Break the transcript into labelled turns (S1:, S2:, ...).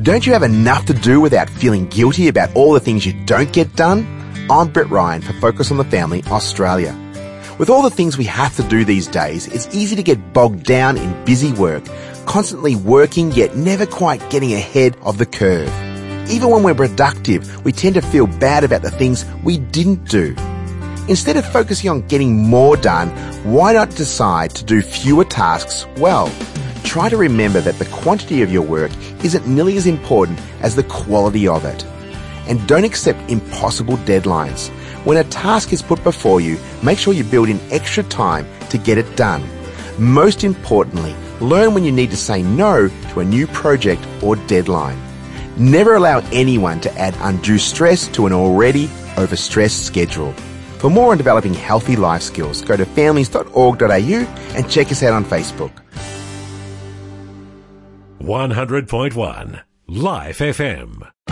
S1: Don't you have enough to do without feeling guilty about all the things you don't get done? I'm Brett Ryan for Focus on the Family Australia. With all the things we have to do these days, it's easy to get bogged down in busy work, constantly working yet never quite getting ahead of the curve. Even when we're productive, we tend to feel bad about the things we didn't do. Instead of focusing on getting more done, why not decide to do fewer tasks well? Try to remember that the quantity of your work isn't nearly as important as the quality of it. And don't accept impossible deadlines. When a task is put before you, make sure you build in extra time to get it done. Most importantly, learn when you need to say no to a new project or deadline. Never allow anyone to add undue stress to an already overstressed schedule. For more on developing healthy life skills, go to families.org.au and check us out on Facebook.
S2: 100.1 Life FM.